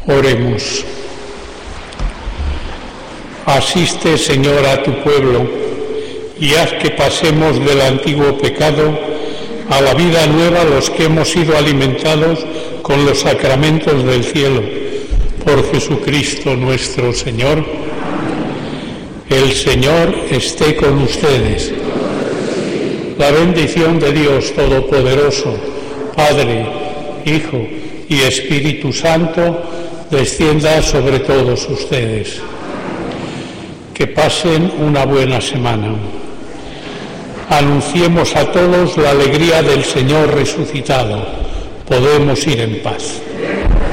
Oremos. Asiste, Señor, a tu pueblo y haz que pasemos del antiguo pecado a la vida nueva los que hemos sido alimentados con los sacramentos del cielo. Por Jesucristo nuestro Señor. El Señor esté con ustedes. La bendición de Dios Todopoderoso, Padre, Hijo y Espíritu Santo, descienda sobre todos ustedes. Que pasen una buena semana. Anunciemos a todos la alegría del Señor resucitado. Podemos ir en paz.